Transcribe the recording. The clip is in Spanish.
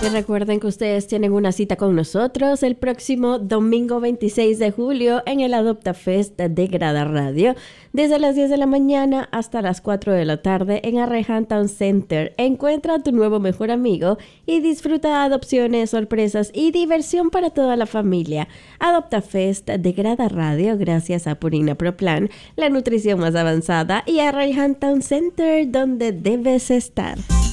Y recuerden que ustedes tienen una cita con nosotros el próximo domingo 26 de julio en el Adopta Fest de Grada Radio, desde las 10 de la mañana hasta las 4 de la tarde en Arreján Town Center. Encuentra a tu nuevo mejor amigo y disfruta adopciones, sorpresas y diversión para toda la familia. Adopta Fest de Grada Radio, gracias a Purina Pro Plan, la nutrición más avanzada, y Arreján Town Center, donde debes estar.